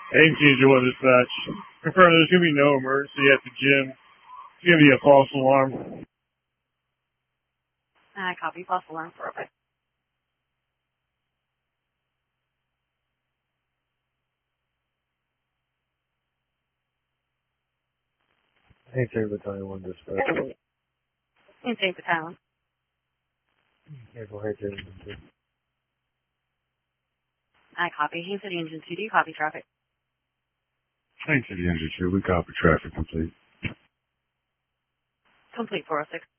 Hey, TJ1 dispatch. Confirm there's going to be no emergency at the gym. It's going to be a false alarm. I copy. False alarm for it. Hey, St. Battalion 1 dispatch. In St. Battalion. Yeah, go ahead, Engine 2. I copy. Haines City Engine 2. Do you copy traffic? Haines City Engine 2. We copy traffic complete. Complete 406.